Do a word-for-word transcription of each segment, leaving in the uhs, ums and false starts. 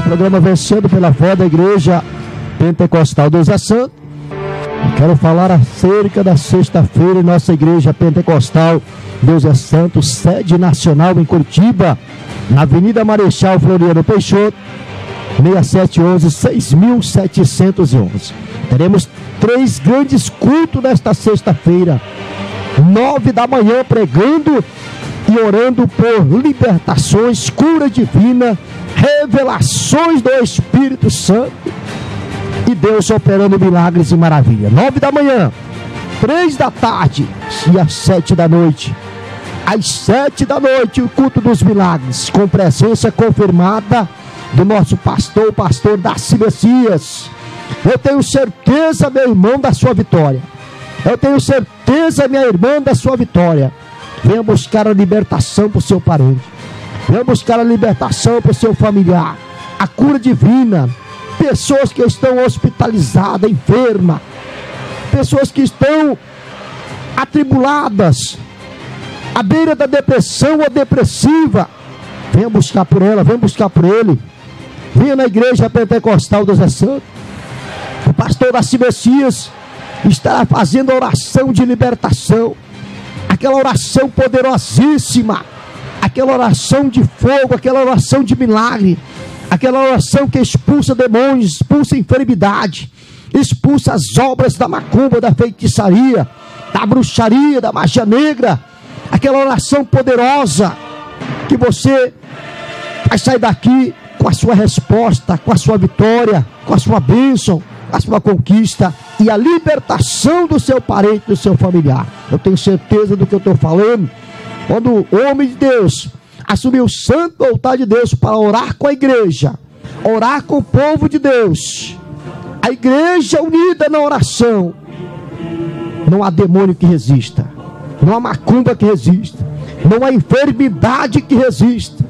programa Vencendo pela Fé da Igreja Pentecostal Deus é Santo. Eu quero falar acerca da sexta-feira em nossa Igreja Pentecostal Deus é Santo, sede nacional em Curitiba, na Avenida Marechal Floriano Peixoto, seis sete um um, seis mil setecentos e onze. Teremos três grandes cultos nesta sexta-feira, nove da manhã, pregando e orando por libertações, cura divina, revelações do Espírito Santo e Deus operando milagres e maravilhas. Nove da manhã, três da tarde e às sete da noite. Às sete da noite, o culto dos milagres, com presença confirmada do nosso pastor, o pastor Darcy Messias. Eu tenho certeza, meu irmão, da sua vitória. Eu tenho certeza, minha irmã, da sua vitória. Venha buscar a libertação para o seu parente. Venha buscar a libertação para o seu familiar. A cura divina. Pessoas que estão hospitalizadas, enfermas. Pessoas que estão atribuladas, à beira da depressão ou depressiva. Venha buscar por ela, venha buscar por ele. Venha na Igreja Pentecostal Deus é Santo. O pastor Darcy Messias estará fazendo a oração de libertação, aquela oração poderosíssima, aquela oração de fogo, aquela oração de milagre, aquela oração que expulsa demônios, expulsa enfermidade, expulsa as obras da macumba, da feitiçaria, da bruxaria, da magia negra, aquela oração poderosa que você vai sair daqui com a sua resposta, com a sua vitória, com a sua bênção, a sua conquista e a libertação do seu parente, do seu familiar. Eu tenho certeza do que eu estou falando. Quando o homem de Deus assumiu o santo altar de Deus para orar com a igreja, orar com o povo de Deus, a igreja unida na oração, não há demônio que resista, não há macumba que resista, não há enfermidade que resista.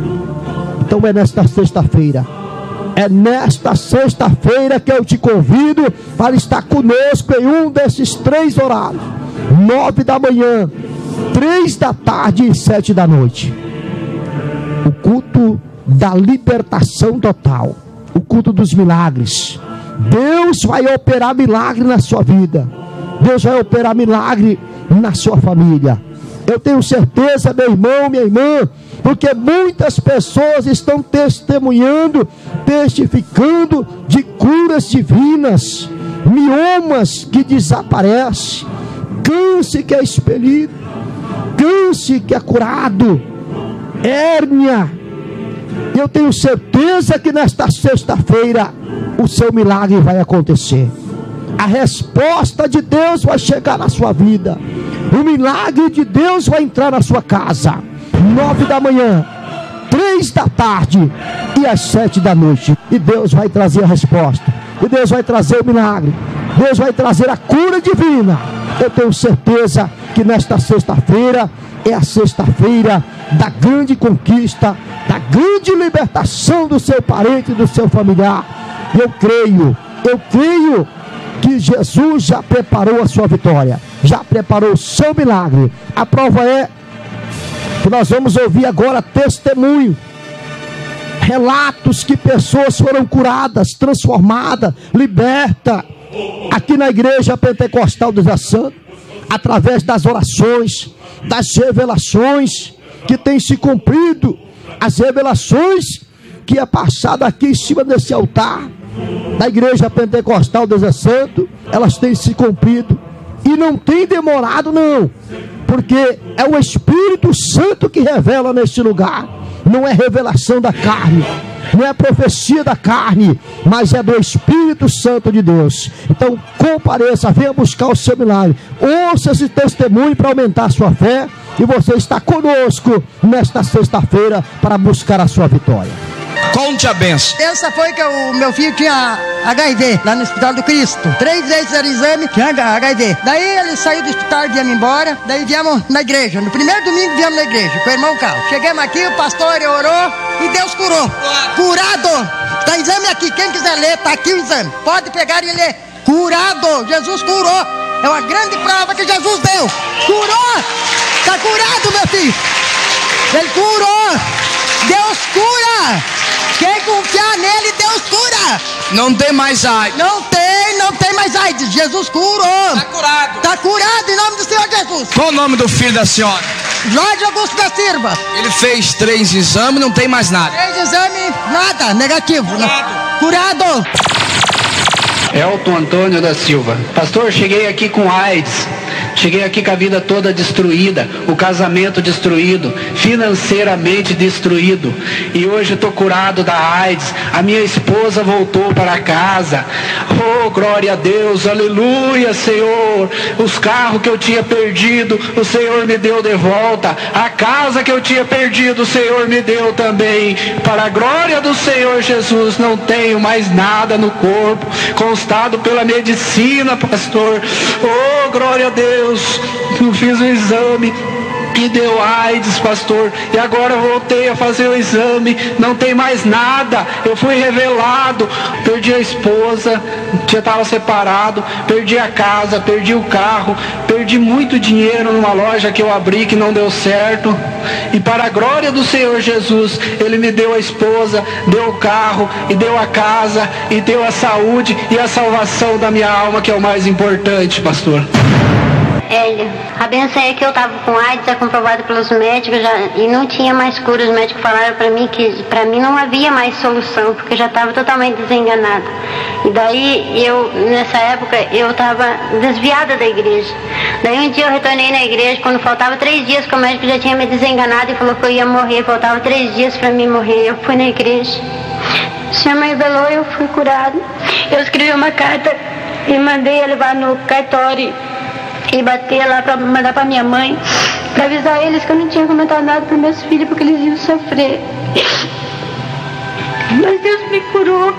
Então é nesta sexta-feira, é nesta sexta-feira que eu te convido para estar conosco em um desses três horários: nove da manhã, três da tarde e sete da noite. O culto da libertação total, o culto dos milagres. Deus vai operar milagre na sua vida, Deus vai operar milagre na sua família. Eu tenho certeza, meu irmão, minha irmã, porque muitas pessoas estão testemunhando, testificando de curas divinas, miomas que desaparecem, câncer que é expelido, câncer que é curado, hérnia. Eu tenho certeza que nesta sexta-feira o seu milagre vai acontecer. A resposta de Deus vai chegar na sua vida. O milagre de Deus vai entrar na sua casa. Nove da manhã, três da tarde e às sete da noite. E Deus vai trazer a resposta. E Deus vai trazer o milagre. Deus vai trazer a cura divina. Eu tenho certeza que nesta sexta-feira é a sexta-feira da grande conquista, da grande libertação do seu parente, do seu familiar. Eu creio, eu creio que Jesus já preparou a sua vitória, já preparou o seu milagre. A prova é que nós vamos ouvir agora testemunho, relatos que pessoas foram curadas, transformadas, libertas, aqui na Igreja Pentecostal Deus é Santo, através das orações, das revelações que têm se cumprido, as revelações que é passado aqui em cima desse altar da Igreja Pentecostal Deus é Santo, elas têm se cumprido e não tem demorado não, porque é o Espírito Santo que revela neste lugar, não é revelação da carne, não é profecia da carne, mas é do Espírito Santo de Deus. Então compareça, venha buscar o seu milagre, ouça esse testemunho para aumentar a sua fé, e você está conosco nesta sexta-feira para buscar a sua vitória. Conte a benção. Essa foi que o meu filho tinha H I V lá no Hospital do Cristo. Três vezes fizeram exame, tinha H I V. Daí ele saiu do hospital e viemos embora. Daí viemos na igreja. No primeiro domingo viemos na igreja com o irmão Carlos. Chegamos aqui, o pastor orou e Deus curou. Curado. Está exame aqui, quem quiser ler, está aqui o exame. Pode pegar e ler. Curado. Jesus curou. É uma grande prova que Jesus deu. Curou. Está curado, meu filho. Ele curou. Deus cura. Quem confiar nele dele, Deus cura. Não tem mais AIDS. Não tem, não tem mais AIDS. Jesus curou. Está curado. Está curado em nome do Senhor Jesus. Qual o nome do filho da senhora? Jorge Augusto da Silva. Ele fez três exames, não tem mais nada. Três exames, nada, negativo. Curado. Curado. Elton Antônio da Silva. Pastor, cheguei aqui com AIDS. Cheguei aqui com a vida toda destruída, o casamento destruído, financeiramente destruído. E hoje eu estou curado da AIDS. A minha esposa voltou para casa. Oh, glória a Deus, aleluia, Senhor. Os carros que eu tinha perdido, o Senhor me deu de volta. A casa que eu tinha perdido, o Senhor me deu também. Para a glória do Senhor Jesus, não tenho mais nada no corpo, constado pela medicina, pastor. Oh, glória a Deus. Eu fiz o exame e deu AIDS, pastor, e agora voltei a fazer o exame, não tem mais nada. Eu fui revelado, perdi a esposa, já estava separado, perdi a casa, perdi o carro, perdi muito dinheiro numa loja que eu abri que não deu certo, e para a glória do Senhor Jesus, Ele me deu a esposa, deu o carro, e deu a casa, e deu a saúde e a salvação da minha alma, que é o mais importante, pastor. Hélia, a benção é que eu estava com AIDS, é comprovado pelos médicos, já, e não tinha mais cura. Os médicos falaram para mim que para mim não havia mais solução, porque eu já estava totalmente desenganada. E daí, eu, nessa época, eu estava desviada da igreja. Daí um dia eu retornei na igreja, quando faltava três dias, que o médico já tinha me desenganado e falou que eu ia morrer, faltava três dias para mim morrer. Eu fui na igreja, o Senhor me revelou e eu fui curada. Eu escrevi uma carta e mandei levar no cartório e bater lá para mandar para minha mãe, para avisar eles que eu não tinha comentado nada para meus filhos, porque eles iam sofrer. Mas Deus me curou.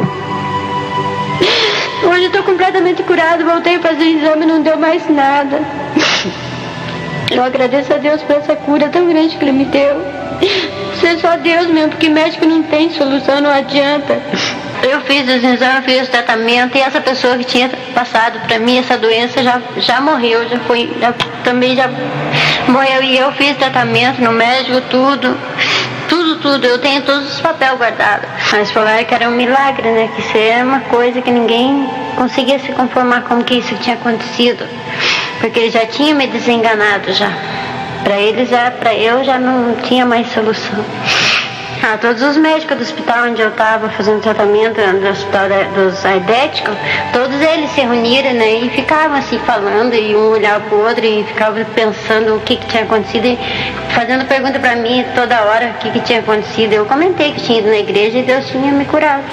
Hoje eu estou completamente curado, voltei a fazer o exame e não deu mais nada. Eu agradeço a Deus por essa cura tão grande que Ele me deu. Isso é só Deus mesmo, porque médico não tem solução, não adianta. Eu fiz os exames, fiz o tratamento, e essa pessoa que tinha passado para mim essa doença já, já morreu, já foi, já, também já morreu. E eu fiz tratamento no médico, tudo, tudo, tudo. Eu tenho todos os papéis guardados. Mas falaram que era um milagre, né? Que isso era uma coisa que ninguém conseguia se conformar como que isso tinha acontecido. Porque eles já tinham me desenganado já. Para eles, já, para eu já não tinha mais solução. Ah, todos os médicos do hospital onde eu estava fazendo tratamento, do hospital dos aidéticos, todos eles se reuniram, né, e ficavam assim falando, e um olhava pro outro e ficavam pensando o que, que tinha acontecido, e fazendo pergunta para mim toda hora o que, que tinha acontecido. Eu comentei que tinha ido na igreja e Deus tinha me curado.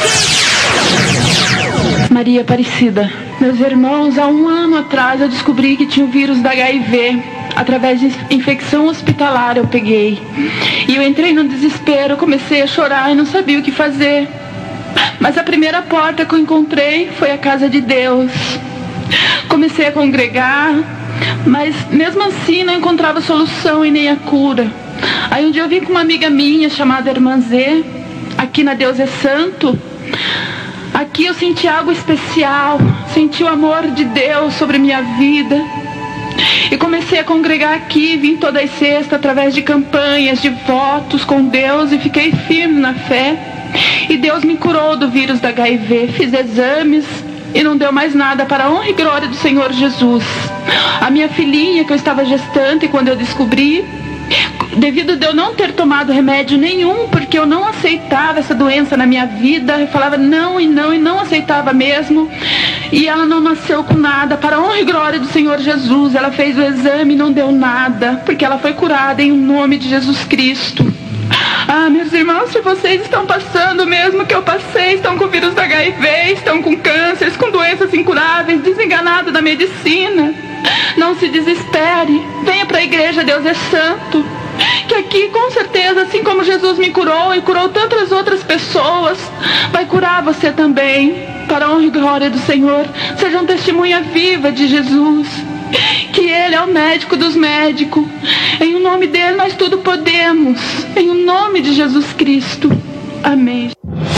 Maria Aparecida. Meus irmãos, há um ano atrás eu descobri que tinha o vírus da H I V. Através de infecção hospitalar eu peguei. E eu entrei no desespero, comecei a chorar e não sabia o que fazer. Mas a primeira porta que eu encontrei foi a casa de Deus. Comecei a congregar, mas mesmo assim não encontrava solução e nem a cura. Aí um dia eu vim com uma amiga minha chamada Irmã Zê, aqui na Deus é Santo. Aqui eu senti algo especial, senti o amor de Deus sobre minha vida. E comecei a congregar aqui, vim todas as sextas através de campanhas, de votos com Deus, e fiquei firme na fé. E Deus me curou do vírus da H I V. Fiz exames e não deu mais nada, para a honra e glória do Senhor Jesus. A minha filhinha, que eu estava gestante quando eu descobri, devido a eu não ter tomado remédio nenhum, porque eu não aceitava essa doença na minha vida, eu falava não e não e não aceitava mesmo, e ela não nasceu com nada, para a honra e glória do Senhor Jesus. Ela fez o exame e não deu nada, porque ela foi curada em nome de Jesus Cristo. Ah, meus irmãos, se vocês estão passando mesmo que eu passei, estão com o vírus da H I V, estão com cânceres, com doenças incuráveis, desenganados da medicina, não se desespere, venha para a igreja Deus é Santo, que aqui com certeza, assim como Jesus me curou e curou tantas outras pessoas, vai curar você também, para a honra e glória do Senhor. Seja uma testemunha viva de Jesus, que Ele é o médico dos médicos. Em o nome dele nós tudo podemos, em o nome de Jesus Cristo. Amém.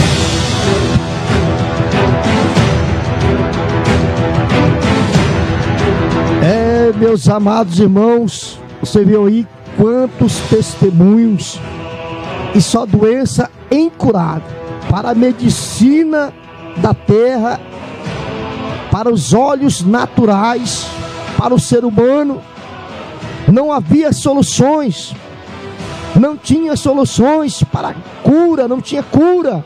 É, meus amados irmãos, você viu aí quantos testemunhos, e só doença incurada. para a medicina da terra, para os olhos naturais, para o ser humano, não havia soluções. Não tinha soluções para cura, não tinha cura.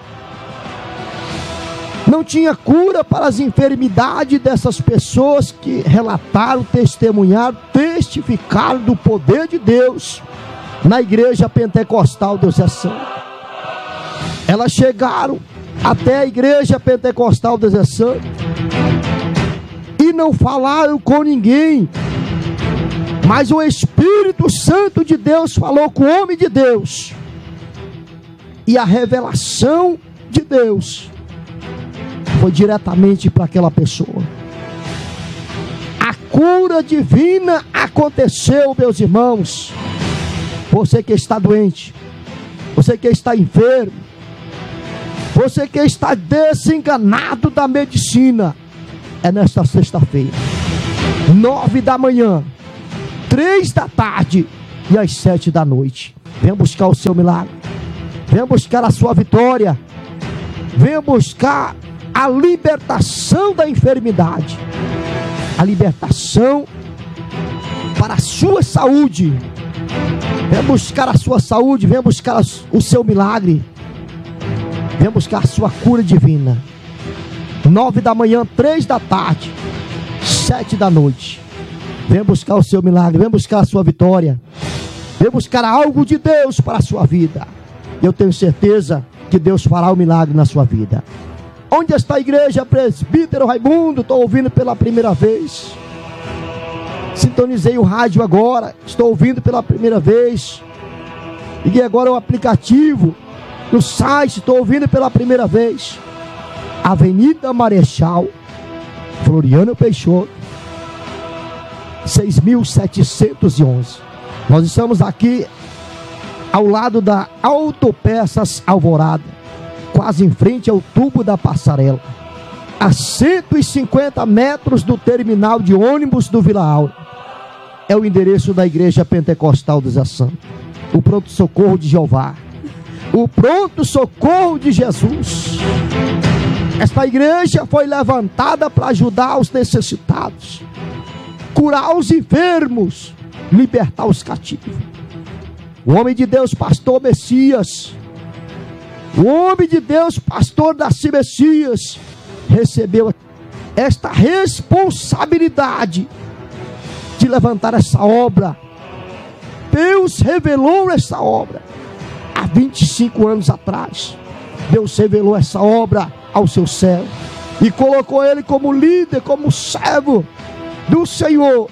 Não tinha cura para as enfermidades dessas pessoas que relataram, testemunharam, testificaram do poder de Deus na igreja pentecostal Deus é Santo. Elas chegaram até a igreja pentecostal Deus é Santo e não falaram com ninguém, mas o Espírito Santo de Deus falou com o homem de Deus, e a revelação de Deus foi diretamente para aquela pessoa. A cura divina aconteceu, meus irmãos. Você que está doente, você que está enfermo, você que está desenganado da medicina, é nesta sexta-feira, nove da manhã, três da tarde e às sete da noite. Venha buscar o seu milagre, venha buscar a sua vitória, venha buscar a libertação da enfermidade, a libertação para a sua saúde. Venha buscar a sua saúde, venha buscar o seu milagre, venha buscar a sua cura divina. Nove da manhã, três da tarde, sete da noite. Venha buscar o seu milagre, venha buscar a sua vitória, venha buscar algo de Deus para a sua vida. Eu tenho certeza que Deus fará o milagre na sua vida. Onde está a igreja Presbítero Raimundo? Estou ouvindo pela primeira vez. Sintonizei o rádio agora, estou ouvindo pela primeira vez. Liguei agora o aplicativo no site, estou ouvindo pela primeira vez. Avenida Marechal Floriano Peixoto, seis mil setecentos e onze. Nós estamos aqui ao lado da Autopeças Alvorada, quase em frente ao tubo da passarela, a cento e cinquenta metros do terminal de ônibus do Vila Aura. É o endereço da igreja pentecostal Deus é Santo, o pronto-socorro de Jeová, o pronto-socorro de Jesus. Esta igreja foi levantada para ajudar os necessitados, curar os enfermos, libertar os cativos. O homem de Deus, pastor Messias, o homem de Deus, pastor Darcy Messias, recebeu esta responsabilidade de levantar essa obra. Deus revelou essa obra há vinte e cinco anos atrás. Deus revelou essa obra ao seu servo e colocou ele como líder, como servo do Senhor,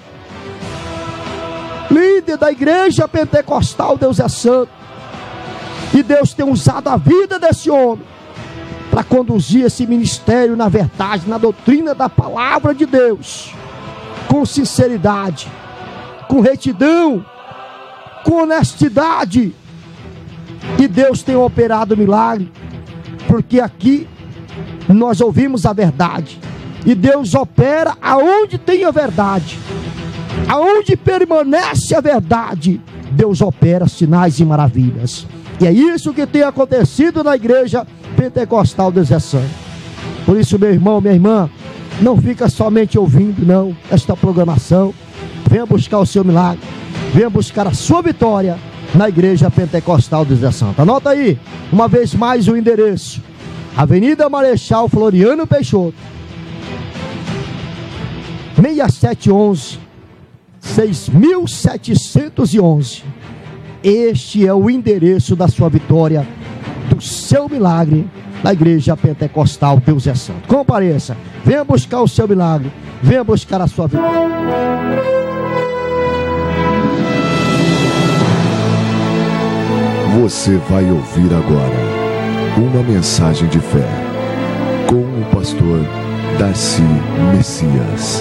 líder da igreja pentecostal Deus é Santo. E Deus tem usado a vida desse homem para conduzir esse ministério na verdade, na doutrina da palavra de Deus, com sinceridade, com retidão, com honestidade. E Deus tem operado milagre, porque aqui nós ouvimos a verdade, e Deus opera aonde tem a verdade, aonde permanece a verdade, Deus opera sinais e maravilhas. E é isso que tem acontecido na igreja pentecostal Deus é Santo. Por isso, meu irmão, minha irmã, não fica somente ouvindo não esta programação. Venha buscar o seu milagre, venha buscar a sua vitória na igreja pentecostal Deus é Santo. Anota aí, uma vez mais, o endereço: Avenida Marechal Floriano Peixoto, seis sete um um, seis mil setecentos e onze. Este é o endereço da sua vitória, do seu milagre, na igreja pentecostal Deus é Santo. Compareça, venha buscar o seu milagre, venha buscar a sua vitória. Você vai ouvir agora uma mensagem de fé com o pastor Darcy Messias.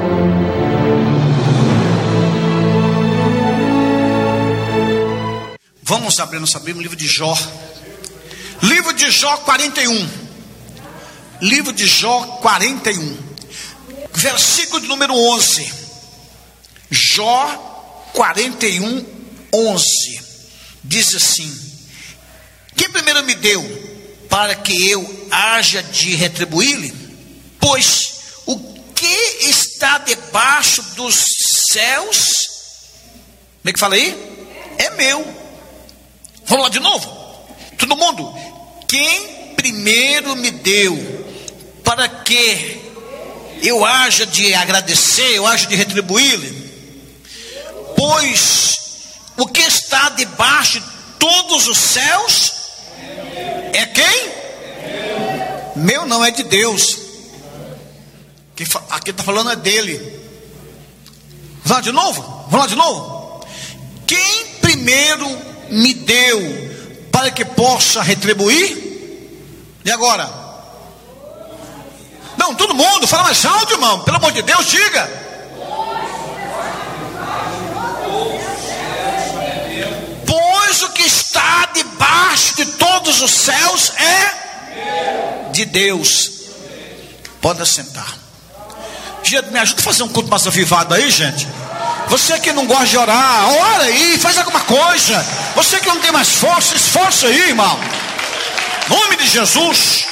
Vamos abrir nossa Bíblia no livro de Jó. Livro de Jó quarenta e um. Livro de Jó quarenta e um. Versículo de número onze. Jó quarenta e um, onze. Diz assim: quem primeiro me deu para que eu haja de retribuí-lhe? Pois o que está debaixo dos céus, como é que fala aí? É meu. Vamos lá de novo, todo mundo. Quem primeiro me deu, para que eu haja de agradecer, eu haja de retribuí-lhe? Pois o que está debaixo de todos os céus é quem? Meu não, é de Deus. Aqui está falando é dele. Vamos lá de novo? Vamos lá de novo? Quem primeiro me deu para que possa retribuir? E agora? Não, todo mundo, fala mais alto, irmão. Pelo amor de Deus, diga. Pois o que está debaixo de todos os céus é de Deus. Pode sentar. Gente, me ajuda a fazer um culto mais avivado aí, gente. Você que não gosta de orar, ora aí, faz alguma coisa. Você que não tem mais força, esforça aí, irmão. Em nome de Jesus.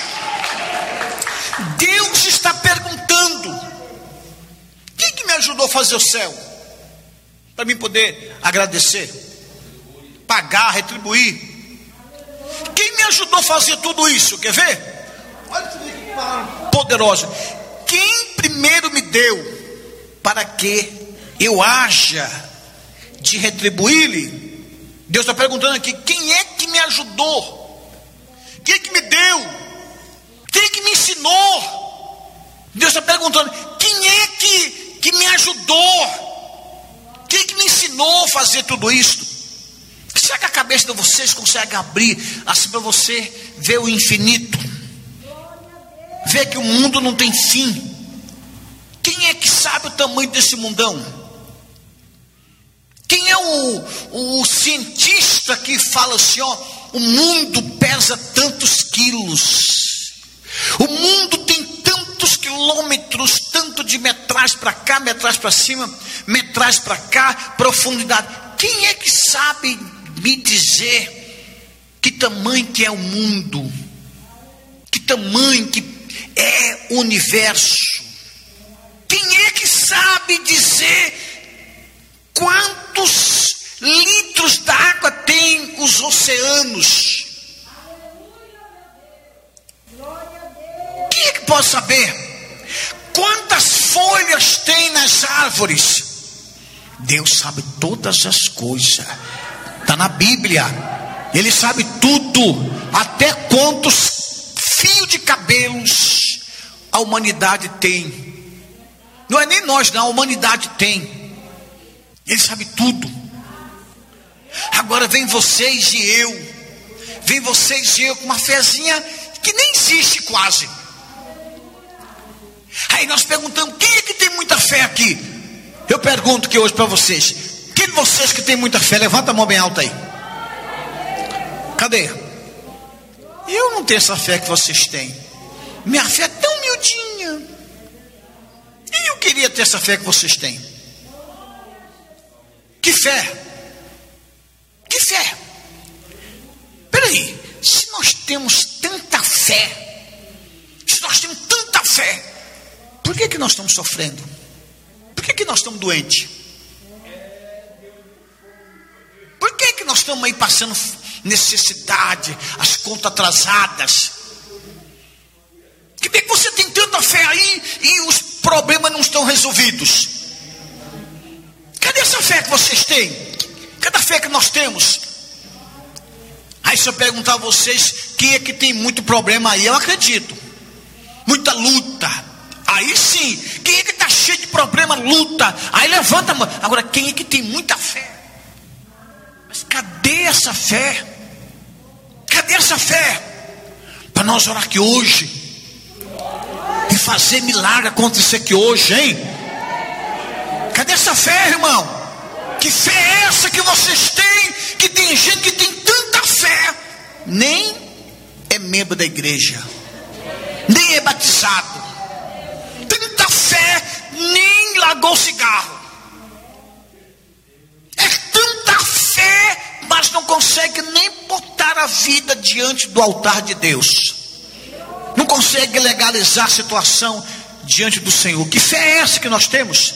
Deus está perguntando: quem que me ajudou a fazer o céu? Para mim poder agradecer, pagar, retribuir. Quem me ajudou a fazer tudo isso? Quer ver? Olha que palavra poderosa. Quem primeiro me deu para que eu haja de retribuí-lhe? Deus está perguntando aqui: quem é que me ajudou? Quem é que me deu? Quem é que me ensinou? Deus está perguntando: quem é que, que me ajudou? Quem é que me ensinou a fazer tudo isso? Será que a cabeça de vocês consegue abrir assim para você ver o infinito? Ver que o mundo não tem fim? Quem é que sabe o tamanho desse mundão? Quem é o, o cientista que fala assim, ó, o mundo pesa tantos quilos, o mundo tem tantos quilômetros, tanto de metragem para cá, metragem para cima, metragem para cá, profundidade. Quem é que sabe me dizer que tamanho que é o mundo? Que tamanho que é o universo? Quem é que sabe dizer quantos litros d'água tem os oceanos? Quem é que pode saber quantas folhas tem nas árvores? Deus sabe todas as coisas. Está na Bíblia. Ele sabe tudo, até quantos fios de cabelos a humanidade tem. Não é nem nós não, a humanidade tem. Ele sabe tudo. Agora vem vocês e eu, vem vocês e eu com uma fezinha que nem existe quase. Aí nós perguntamos: quem é que tem muita fé aqui? Eu pergunto que hoje para vocês: quem de vocês que tem muita fé, levanta a mão bem alta aí. Cadê? Eu não tenho essa fé que vocês têm. Minha fé é tão miudinha. E eu queria ter essa fé que vocês têm. Que fé? Que fé? Peraí, se nós temos tanta fé, se nós temos tanta fé, por que que nós estamos sofrendo? Por que que nós estamos doentes? Por que que nós estamos aí passando necessidade, as contas atrasadas? Que bem que você tem tanta fé aí e os problemas não estão resolvidos. Cadê essa fé que vocês têm? Cadê a fé que nós temos? Aí se eu perguntar a vocês, quem é que tem muito problema aí? Eu acredito. Muita luta. Aí sim. Quem é que está cheio de problema, luta? Aí levanta a mão. Agora, quem é que tem muita fé? Mas cadê essa fé? Cadê essa fé? Para nós orar aqui hoje e fazer milagre acontecer aqui hoje, hein? Cadê essa fé, irmão? Que fé é essa que vocês têm? Que tem gente que tem tanta fé, nem é membro da igreja, nem é batizado, tanta fé, nem largou o cigarro. É tanta fé, mas não consegue nem botar a vida diante do altar de Deus. consegue legalizar a situação diante do Senhor. Que fé é essa que nós temos?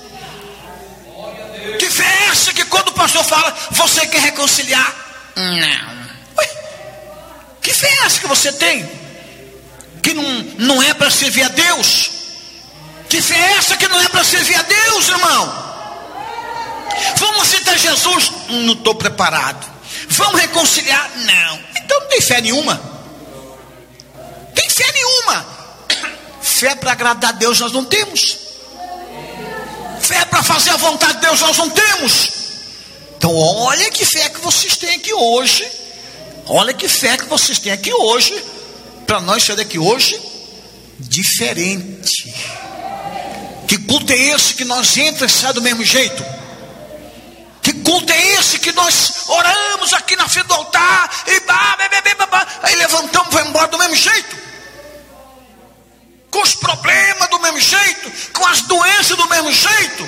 Que fé é essa que quando o pastor fala, você quer reconciliar? Não. Ué, que fé é essa que você tem? Que não, não é para servir a Deus? Que fé é essa que não é para servir a Deus, irmão? Vamos aceitar Jesus? Não estou preparado. Vamos reconciliar? Não. Então não tem fé nenhuma. Tem fé nenhuma. Fé para agradar a Deus nós não temos. Fé para fazer a vontade de Deus nós não temos. Então olha que fé que vocês têm aqui hoje. Olha que fé que vocês têm aqui hoje. Para nós sair daqui hoje diferente. Que culto é esse que nós entramos e saímos do mesmo jeito? Que culto é esse que nós oramos aqui na frente do altar e bah, bah, bah, bah, bah, aí levantamos e vamos embora do mesmo jeito? Com os problemas do mesmo jeito? Com as doenças do mesmo jeito?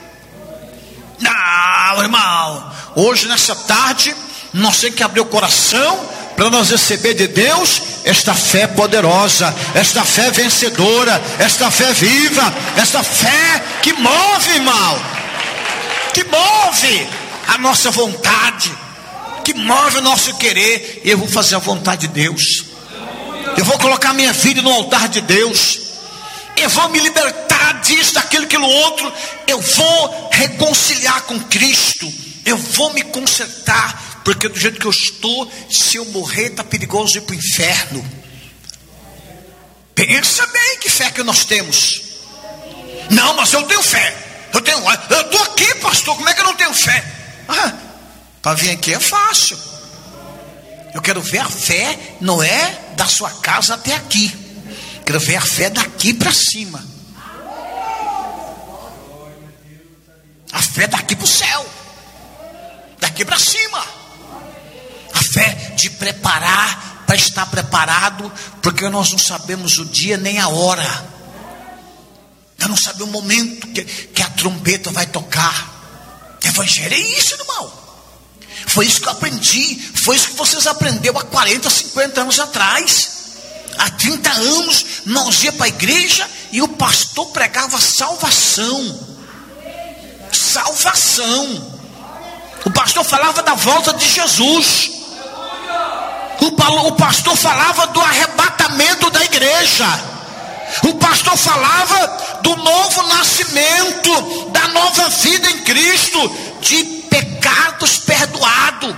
Não, irmão. Hoje nessa tarde nós temos que abrir o coração para nós receber de Deus esta fé poderosa, esta fé vencedora, esta fé viva, esta fé que move, irmão, que move a nossa vontade, que move o nosso querer. Eu vou fazer a vontade de Deus, eu vou colocar minha vida no altar de Deus, eu vou me libertar disso, daquilo, aquilo outro, eu vou reconciliar com Cristo, eu vou me consertar. Porque do jeito que eu estou, se eu morrer, está perigoso ir para o inferno. Pensa bem que fé que nós temos. Não, mas eu tenho fé. Eu tenho, eu estou aqui, pastor, como é que eu não tenho fé? Ah, para vir aqui é fácil. Eu quero ver a fé, não é da sua casa até aqui. Quero ver a fé daqui para cima. A fé daqui para o céu. Daqui para cima. A fé de preparar, para estar preparado, porque nós não sabemos o dia nem a hora. Eu não sabemos o momento que, que a trombeta vai tocar. Evangelho é isso, irmão. Foi isso que eu aprendi. Foi isso que vocês aprenderam há quarenta, cinquenta anos atrás. Há trinta anos nós íamos para a igreja e o pastor pregava salvação. Salvação. O pastor falava da volta de Jesus. O pastor falava do arrebatamento da igreja. O pastor falava do novo nascimento, da nova vida em Cristo, de pecados perdoados.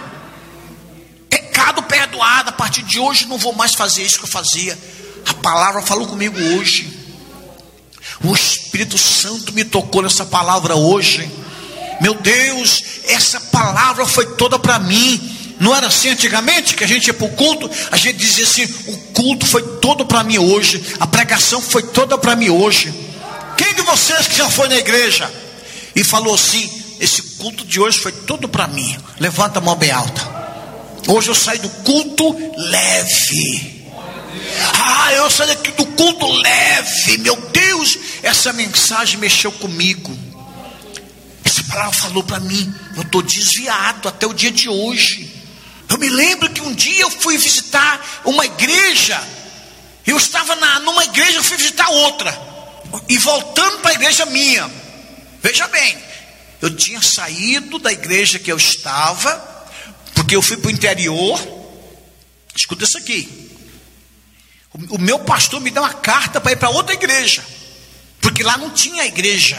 Pecado perdoado. A partir de hoje não vou mais fazer isso que eu fazia. A palavra falou comigo hoje. O Espírito Santo me tocou nessa palavra hoje. Meu Deus, essa palavra foi toda para mim. Não era assim antigamente, que a gente ia para o culto, a gente dizia assim: o culto foi todo para mim hoje, a pregação foi toda para mim hoje. Quem de vocês que já foi na igreja e falou assim: esse culto de hoje foi todo para mim? Levanta a mão bem alta. Hoje eu saí do culto leve. Ah, eu saí daqui do culto leve. Meu Deus, essa mensagem mexeu comigo. Essa palavra falou para mim. Eu estou desviado até o dia de hoje. Eu me lembro que um dia eu fui visitar uma igreja. Eu estava na, numa igreja, eu fui visitar outra. E voltando para a igreja minha. Veja bem, eu tinha saído da igreja que eu estava, porque eu fui para o interior. Escuta isso aqui. O, o meu pastor me deu uma carta para ir para outra igreja, porque lá não tinha igreja.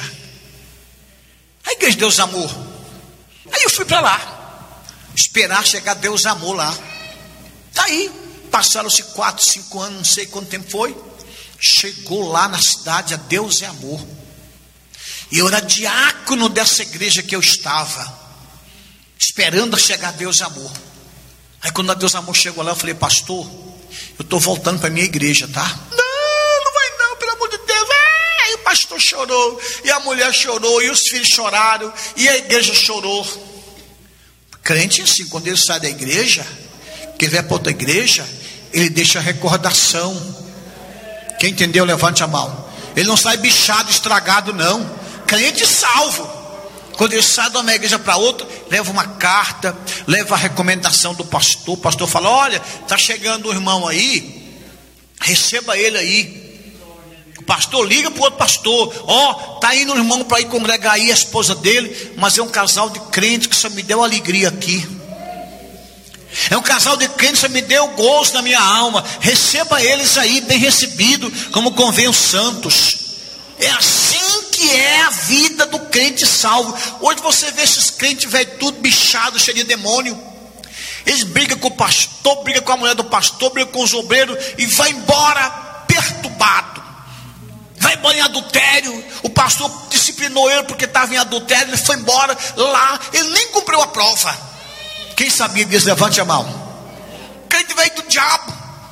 A igreja Deus Amor. Aí eu fui para lá, esperar chegar Deus Amor lá. Tá aí, passaram-se quatro, cinco anos, não sei quanto tempo foi. Chegou lá na cidade a Deus é Amor. E eu era diácono dessa igreja que eu estava, esperando chegar Deus Amor. Aí quando a Deus Amor chegou lá, eu falei: pastor, eu estou voltando para a minha igreja, tá? Não, não vai não, pelo amor de Deus. Aí o pastor chorou, e a mulher chorou, e os filhos choraram, e a igreja chorou. Crente assim, quando ele sai da igreja, que vai para outra igreja, ele deixa recordação. Quem entendeu, levante a mão. Ele não sai bichado, estragado, não. Crente salvo, quando ele sai de uma igreja para outra, leva uma carta, leva a recomendação do pastor. O pastor fala: olha, está chegando um irmão aí, receba ele aí. O pastor liga para o outro pastor: ó, oh, tá indo um irmão para ir congregar aí, a esposa dele, mas é um casal de crentes que só me deu alegria aqui. É um casal de crentes que só me deu gozo na minha alma. Receba eles aí, bem recebido, como convém os santos. É assim que é a vida do crente salvo. Hoje você vê esses crentes velho, tudo bichado, cheio de demônio. Eles brigam com o pastor, brigam com a mulher do pastor, brigam com os obreiros e vai embora perturbado. Vai embora em adultério. O pastor disciplinou ele porque estava em adultério. Ele foi embora lá, ele nem cumpriu a prova. Quem sabia disso? Levante a mão. Crente veio do diabo.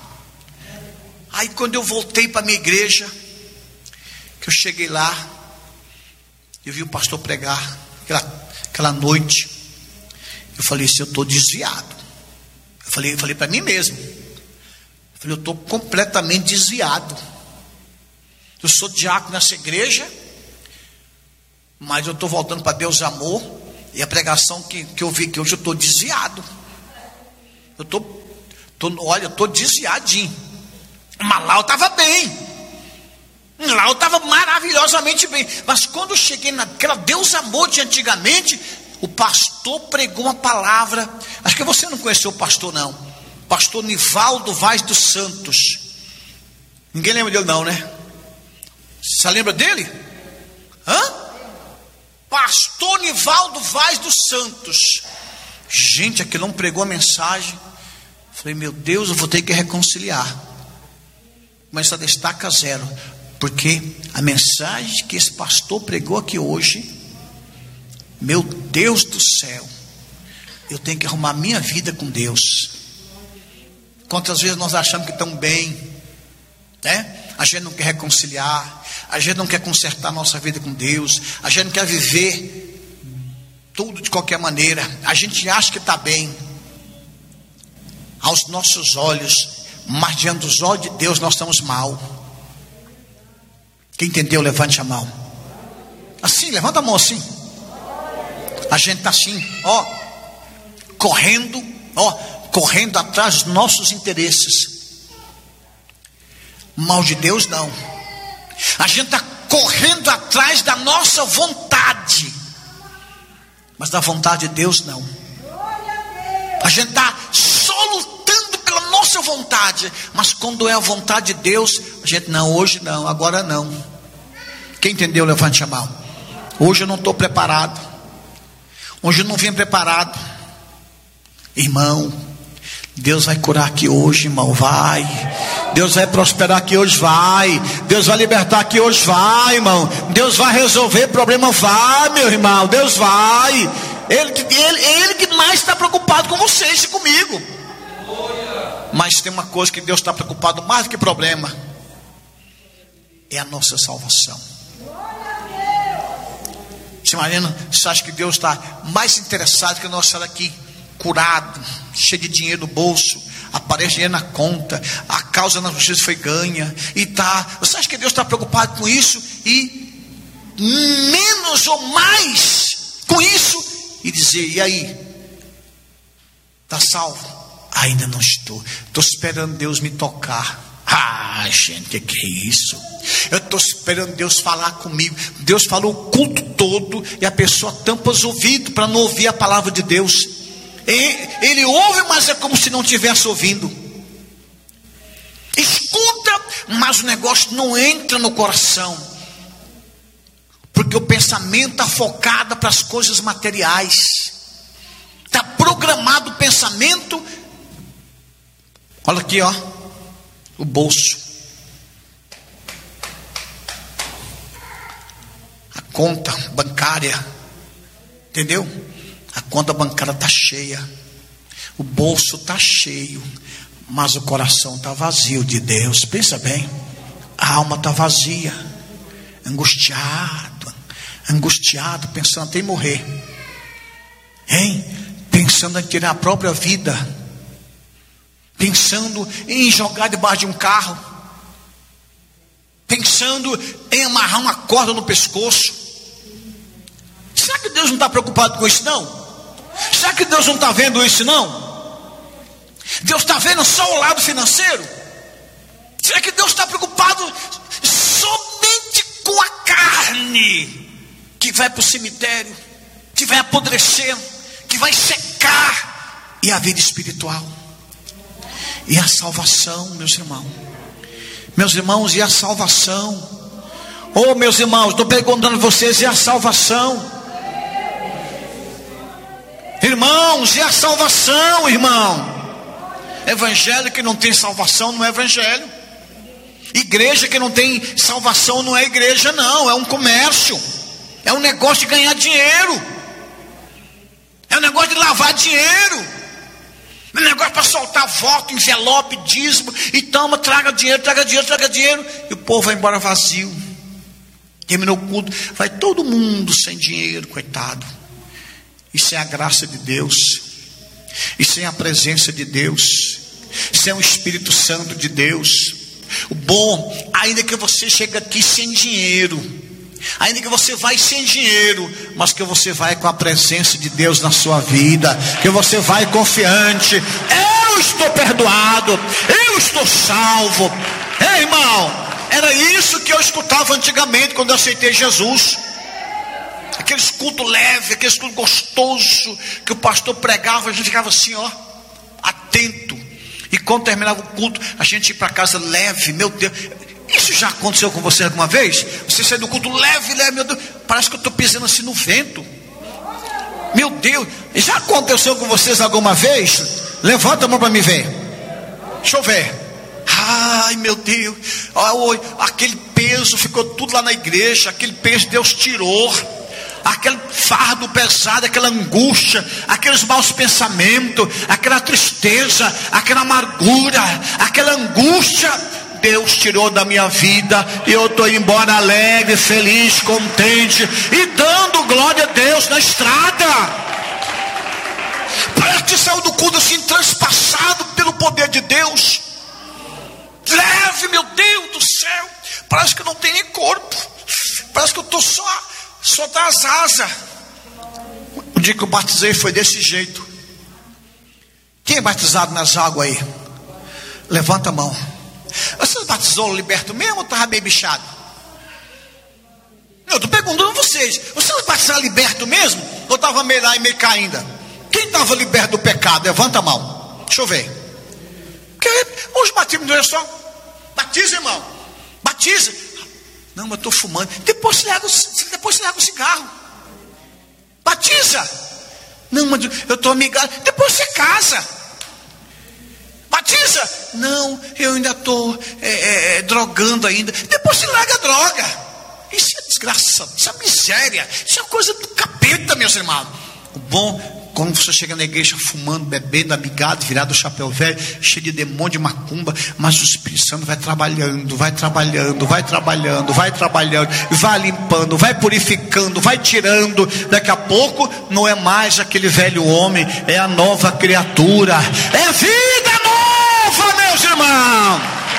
Aí quando eu voltei para a minha igreja, que eu cheguei lá, eu vi o pastor pregar aquela, aquela noite. Eu falei assim: eu estou desviado. Eu falei, eu falei para mim mesmo. Eu falei: eu estou completamente desviado. Eu sou diácono nessa igreja, mas eu estou voltando para Deus Amor. E a pregação que, que eu vi que hoje eu estou desviado. Eu estou, olha, eu estou desviadinho. Mas lá eu estava bem. Lá eu estava maravilhosamente bem. Mas quando eu cheguei naquela Deus Amor de antigamente, o pastor pregou uma palavra. Acho que você não conheceu o pastor, não. Pastor Nivaldo Vaz dos Santos. Ninguém lembra dele, não, né? Você lembra dele? Hã? Pastor Nivaldo Vaz dos Santos. Gente, aquele não pregou a mensagem. Falei: meu Deus, eu vou ter que reconciliar. Mas a destaca zero. Porque a mensagem que esse pastor pregou aqui hoje, meu Deus do céu, eu tenho que arrumar minha vida com Deus. Quantas vezes nós achamos que estamos bem, né? A gente não quer reconciliar, a gente não quer consertar a nossa vida com Deus, a gente não quer viver tudo de qualquer maneira, a gente acha que está bem aos nossos olhos, mas diante dos olhos de Deus nós estamos mal. Quem entendeu, levante a mão. Assim, levanta a mão assim. A gente está assim, ó, correndo, ó, correndo atrás dos nossos interesses. Mal de Deus não. A gente está correndo atrás da nossa vontade, mas da vontade de Deus não. A gente está só lutando pela nossa vontade, mas quando é a vontade de Deus, a gente não, hoje não, agora não. Quem entendeu, levante a mão. Hoje eu não estou preparado. Hoje eu não vim preparado. Irmão, Deus vai curar aqui hoje, irmão, vai. Deus vai prosperar aqui hoje, vai. Deus vai libertar aqui hoje, vai, irmão. Deus vai resolver problema, vai, meu irmão. Deus vai. Ele, ele, ele que mais está preocupado com vocês e comigo. Mas tem uma coisa que Deus está preocupado mais do que problema: é a nossa salvação. Você imagina, você acha que Deus está mais interessado que nós estar aqui curado, cheio de dinheiro no bolso, aparece dinheiro na conta, a causa na justiça foi ganha e tá. Você acha que Deus está preocupado com isso e menos ou mais com isso e dizer: e aí, está salvo? Ainda não estou, estou esperando Deus me tocar. Ah, gente, que que é isso? Eu estou esperando Deus falar comigo. Deus falou o culto todo e a pessoa tampa os ouvidos para não ouvir a palavra de Deus. Ele ouve, mas é como se não estivesse ouvindo. Escuta, mas o negócio não entra no coração, porque o pensamento está focado para as coisas materiais. Está programado o pensamento. Olha aqui, ó, o bolso, a conta bancária, entendeu? A conta bancária está cheia, o bolso está cheio, mas o coração está vazio de Deus. Pensa bem, a alma está vazia, angustiado, angustiado, pensando até em morrer, hein? Pensando em tirar a própria vida, pensando em jogar debaixo de um carro, pensando em amarrar uma corda no pescoço. Será que Deus não está preocupado com isso, não? Será que Deus não está vendo isso, não? Deus está vendo só o lado financeiro? Será que Deus está preocupado somente com a carne que vai para o cemitério, que vai apodrecer, que vai secar, e a vida espiritual e a salvação, meus irmãos? Meus irmãos, e a salvação? Oh, meus irmãos, estou perguntando a vocês, e a salvação? Irmãos, e a salvação, irmão? Evangelho que não tem salvação não é evangelho. Igreja que não tem salvação não é igreja, não. É um comércio, é um negócio de ganhar dinheiro, é um negócio de lavar dinheiro, é um negócio para soltar voto, envelope, dízimo, e toma, traga dinheiro, traga dinheiro, traga dinheiro, e o povo vai embora vazio. Terminou o culto, vai todo mundo sem dinheiro, coitado. E sem a graça de Deus, e sem a presença de Deus, sem o Espírito Santo de Deus. O bom, ainda que você chegue aqui sem dinheiro, ainda que você vai sem dinheiro, mas que você vai com a presença de Deus na sua vida, que você vai confiante: eu estou perdoado, eu estou salvo. Ei, irmão, era isso que eu escutava antigamente quando eu aceitei Jesus. Aqueles cultos leves, aqueles cultos gostosos que o pastor pregava, a gente ficava assim, ó, atento. E quando terminava o culto, a gente ia para casa leve. Meu Deus, isso já aconteceu com você alguma vez? Você sai do culto leve, leve, meu Deus, parece que eu estou pisando assim no vento. Meu Deus, já aconteceu com vocês alguma vez? Levanta a mão para me ver. Deixa eu ver. Ai, meu Deus, aquele peso ficou tudo lá na igreja. Aquele peso Deus tirou. Aquele fardo pesado, aquela angústia, aqueles maus pensamentos, aquela tristeza, aquela amargura, aquela angústia, Deus tirou da minha vida. E eu estou embora alegre, feliz, contente, e dando glória a Deus na estrada. Parece que saiu do culto assim, transpassado pelo poder de Deus. Leve, meu Deus do céu. Parece que eu não tenho nem corpo. Parece que eu estou só, só das asas. O dia que eu batizei foi desse jeito. Quem é batizado nas águas aí? Levanta a mão. Você batizou liberto mesmo ou estava meio bichado? Eu estou perguntando a vocês. Você batizou liberto mesmo? Ou estava meio lá e meio cá ainda? Quem estava liberto do pecado? Levanta a mão. Deixa eu ver. Porque os batismos não é só batiza, irmão. Batiza. Não, mas eu estou fumando. Depois você larga, depois você larga o cigarro. Batiza. Não, mas eu estou amigado. Depois você casa. Batiza. Não, eu ainda estou é, é, drogando ainda. Depois você larga a droga. Isso é desgraça, isso é miséria, isso é coisa do capeta, meus irmãos. O bom, quando você chega na igreja fumando, bebendo, amigado, virado o chapéu velho, cheio de demônio, de macumba, mas o Espírito Santo vai trabalhando, vai trabalhando, vai trabalhando, vai trabalhando, vai limpando, vai purificando, vai tirando. Daqui a pouco não é mais aquele velho homem, é a nova criatura, é vida nova, meus irmãos.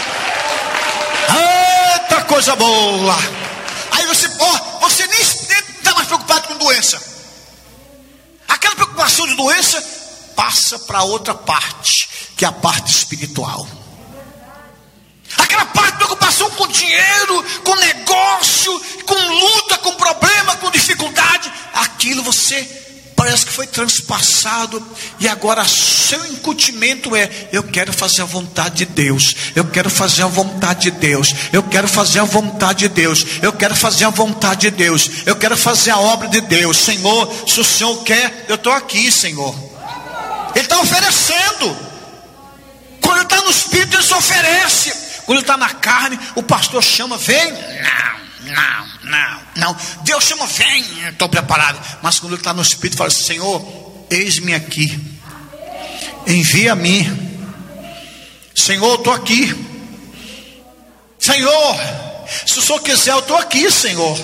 Eita coisa boa. Aí você, ó, você nem está mais preocupado com doença. Aquela preocupação de doença passa para outra parte, que é a parte espiritual. Aquela parte de preocupação com dinheiro, com negócio, com luta, com problema, com dificuldade, aquilo você parece que foi transpassado, e agora seu incutimento é: eu quero fazer a vontade de Deus, eu quero fazer a vontade de Deus, eu quero fazer a vontade de Deus, eu quero fazer a vontade de Deus, eu quero fazer a obra de Deus. Senhor, se o Senhor quer, eu estou aqui, Senhor. Ele está oferecendo. Quando ele está no Espírito, ele se oferece. Quando ele está na carne, o pastor chama: vem. Não. Não, não, não. Deus chama: vem, estou preparado. Mas quando ele está no Espírito, fala: Senhor, eis-me aqui, envia-me. Senhor, estou aqui. Senhor, se o Senhor quiser, eu estou aqui, Senhor.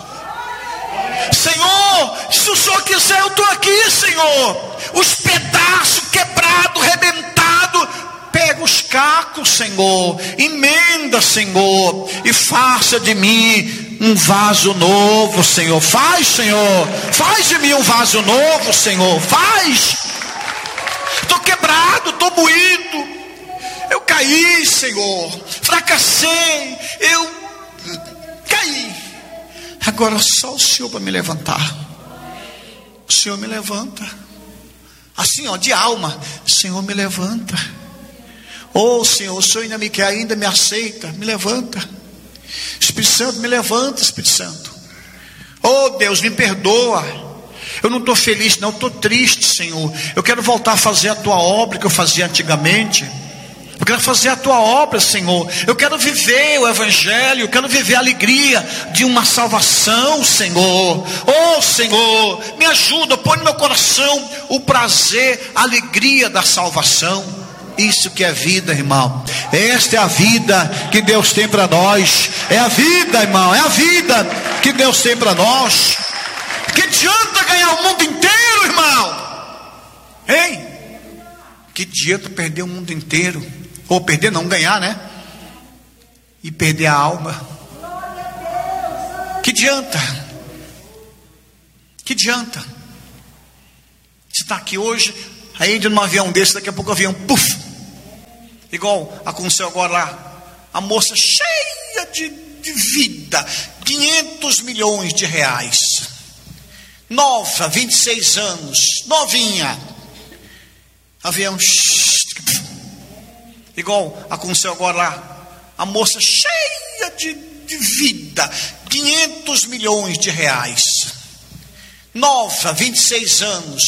Senhor, se o Senhor quiser, eu estou aqui, Senhor. Os pedaços quebrados, rebentados, pega os cacos, Senhor, emenda, Senhor, e faça de mim um vaso novo, Senhor. Faz, Senhor, faz de mim um vaso novo, Senhor. Faz. Estou quebrado, estou moído. Eu caí, Senhor, fracassei, eu caí. Agora só o Senhor para me levantar. O Senhor me levanta. Assim, ó, de alma. Senhor, me levanta. Oh, Senhor, o Senhor ainda me quer, ainda me aceita. Me levanta. Espírito Santo, me levanta, Espírito Santo. Oh, Deus, me perdoa. Eu não estou feliz, não, eu estou triste, Senhor. Eu quero voltar a fazer a tua obra que eu fazia antigamente. Eu quero fazer a tua obra, Senhor. Eu quero viver o evangelho. Eu quero viver a alegria de uma salvação, Senhor. Oh, Senhor, me ajuda, põe no meu coração o prazer, a alegria da salvação. Isso que é vida, irmão. Esta é a vida que Deus tem para nós. É a vida, irmão, é a vida que Deus tem para nós. Que adianta ganhar o mundo inteiro, irmão? Hein? Que adianta perder o mundo inteiro? Ou perder, não ganhar, né? E perder a alma. Que adianta? Que adianta? Você está aqui hoje, aí entra num avião desse, daqui a pouco o avião, puf! Igual aconteceu agora lá. A moça cheia de, de vida, quinhentos milhões de reais. Nova, vinte e seis anos, novinha. Avião, igual aconteceu agora lá. A moça cheia de, de vida, quinhentos milhões de reais. Nova, vinte e seis anos,